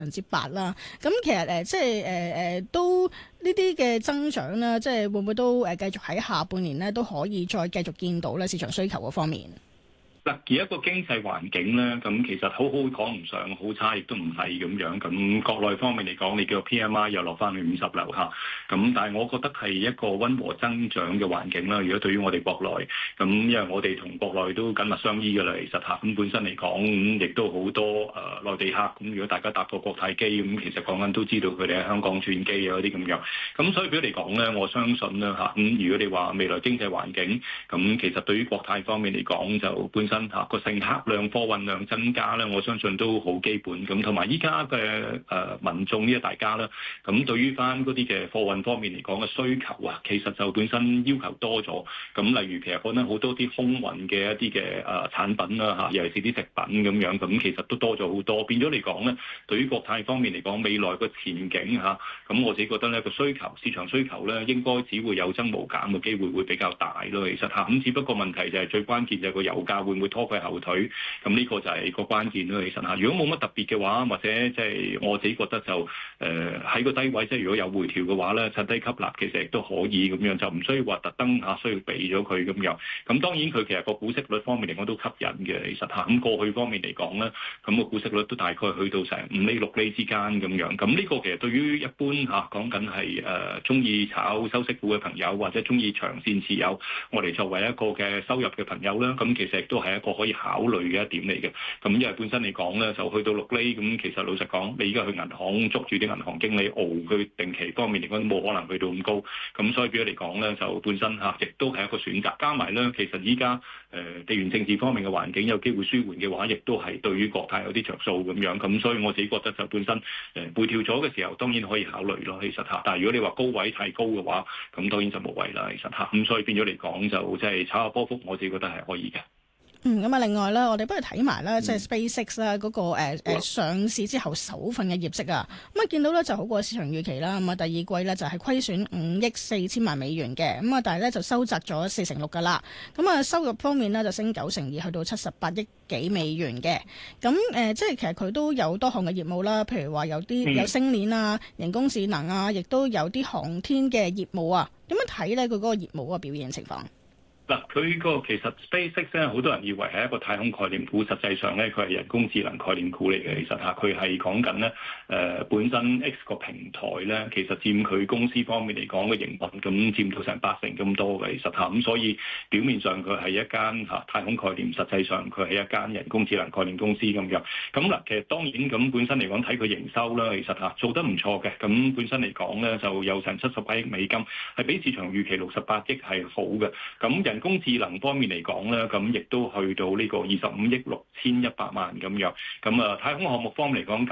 8%啦。咁其實即係都呢啲嘅增長咧，即係會唔會都繼續喺下半年咧都可以再繼續見到咧市場需求嗰方面？ 嗱，而一個經濟環境咧，咁其實好好講唔上，好差亦都唔係咁樣。咁國內方面嚟講，你叫個 PMI 又落翻去50樓下，咁但係我覺得係一個溫和增長嘅環境啦。如果對於我哋國內，咁因為我哋同國內都緊密相依㗎啦，其實嚇咁本身嚟講，咁亦都好多內地客。咁如果大家搭過國泰機，咁其實講緊都知道佢哋喺香港轉機啊嗰啲咁樣。咁所以俾佢嚟講咧，我相信咧嚇咁如果你話未來經濟環境，咁其實對於國泰方面嚟講就本身個乘客量、貨運量增加咧，我相信都好基本咁。同埋依家嘅民眾呢，大家咧，咁對於翻嗰啲嘅貨運方面嚟講嘅需求啊，其實就本身要求多咗。咁例如其實講緊好多啲空運嘅一啲嘅產品啦嚇，尤其是啲食品咁樣，咁其實都多咗好多。變咗嚟講咧，對於國泰方面嚟講，未來個前景嚇，咁我自己覺得咧個需求、市場需求咧，應該只會有增無減嘅機會會比較大咯。其實嚇，咁只不過問題就係最關鍵就係個油價會唔會拖佢後腿，咁呢個就係個關鍵咯。其實嚇，如果冇乜特別嘅話，或者即係我自己覺得就喺個低位，即係如果有回調嘅話咧，趁低吸納其實亦都可以咁樣，就唔需要話特登嚇需要避咗佢咁樣。咁當然佢其實個股息率方面嚟講都吸引嘅。其實嚇，咁過去方面嚟講咧，咁個股息率都大概去到成5厘6厘之間咁樣。咁呢個其實對於一般嚇講緊係中意炒收息股嘅朋友，或者中意長線持有我哋作為一個嘅收入嘅朋友咧，咁其實亦都係一個可以考慮嘅一點嚟嘅。咁因為本身嚟講咧，就去到6厘，咁其實老實講，你而家去銀行捉住啲銀行經理熬佢定期方面嚟講，冇可能去到咁高。咁所以俾佢嚟講咧，就本身嚇亦都係一個選擇。加埋咧，其實依家地緣政治方面嘅環境有機會舒緩嘅話，亦都係對於國泰有啲着數咁樣。咁所以我自己覺得就本身回調咗嘅時候，當然可以考慮咯。其實嚇，但係如果你話高位太高嘅話，咁當然就無謂啦。其實嚇，咁所以變咗嚟講就即係炒下波幅，我自己覺得係可以嘅。 咁啊，另外咧，我哋不如睇埋咧，即係 SpaceX 啦，嗰個上市之後首份嘅業績啊，咁啊見到咧就好過市場預期啦。咁啊，第二季咧就係虧損5億4千萬美元嘅，咁啊，但係咧就收窄咗46%噶啦。咁啊，收入方面咧就升92%，去到78億幾美元嘅。咁即係其實佢都有多項嘅業務啦，譬如話有啲有星鏈啊、人工智能啊，亦都有啲航天嘅業務啊。點樣睇咧佢嗰個業務嗰個表現情況？ 嗱，佢個其實 SpaceX 咧，好多人以為係一個太空概念股，實際上咧佢係人工智能概念股嚟嘅。其實嚇，佢係講緊咧本身 X 個平台咧，其實佔佢公司方面嚟講嘅營運，咁佔到成80%咁多嘅。其實嚇，咁所以表面上佢係一間太空概念，實際上佢係一間人工智能概念公司咁樣。咁嗱，其實當然咁本身嚟講睇佢營收啦，其實嚇做得唔錯嘅。咁本身嚟講咧，就有成78億美金，係比市場預期68億係好嘅。咁人工智能方面嚟講咧，咁亦都去到呢個25億6100萬咁樣。咁啊，太空項目方面嚟講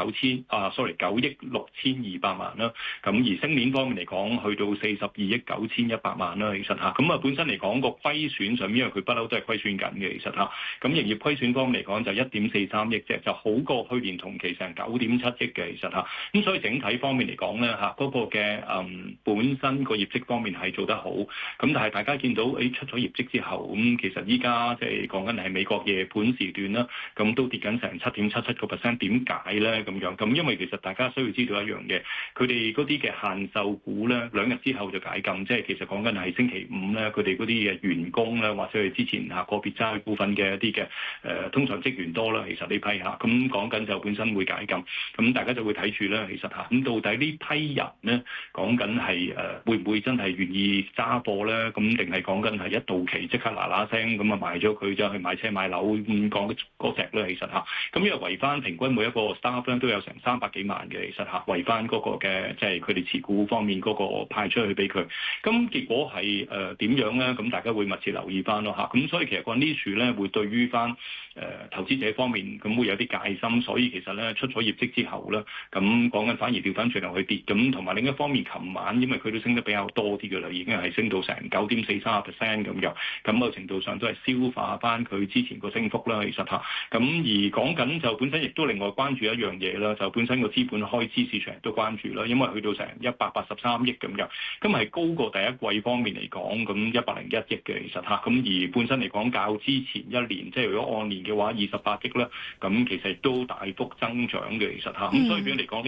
9億6200萬啦。咁而星鏈方面嚟講，去到42億9100萬啦。其實嚇，咁啊本身嚟講個虧損上面，因為佢不嬲都係虧損緊嘅。其實嚇，咁營業虧損方面嚟講就1.43億啫，就好過去年同期成9.7億嘅。其實嚇，咁所以整體方面嚟講咧嚇，嗰個嘅本身個業績方面係做得好。咁但係大家見到出咗業績之後，咁其實依家即係講緊係美國夜盤時段啦，咁都跌緊成7.77%，點解咧咁樣？咁因為其實大家需要知道一樣嘢，佢哋嗰啲嘅限售股咧，2日之後就解禁，即係其實講緊係星期五咧，佢哋嗰啲嘅員工咧，或者係之前個別揸股份嘅一啲嘅通常職員多啦，其實呢批咁講緊就本身會解禁，咁大家就會睇住啦。其實咁到底呢批人咧講緊係會唔會真係願意揸貨咧？咁定係講緊係一到期即刻嗱聲咁啊賣咗佢，就去買車買樓咁講嗰隻咧。其實咁因為圍翻平均每一個 staff 咧都有成300幾萬嘅。其實圍翻嗰個嘅即係佢哋持股方面嗰個派出去俾佢，咁結果係點樣咧？咁大家會密切留意翻咯。咁所以其實個呢處咧會對於翻投資者方面咁會有啲戒心，所以其實咧出咗業績之後咧，咁講緊反而調翻轉頭去跌。咁同埋另一方面，琴晚因為佢都升得比較多啲嘅啦，已經係升到成9.43%咁樣。 樣，咁某程度上都係消化翻佢之前個升幅啦，其實嚇。咁而講緊就本身亦都另外關注一樣嘢啦，就本身個資本開支市場都關注啦，因為去到成183億咁樣，咁係高過第一季方面嚟講，咁101億嘅其實嚇。咁而本身嚟講較之前一年，即係如果按年嘅話，28億啦，咁其實亦都大幅增長嘅其實嚇。咁所以嚟講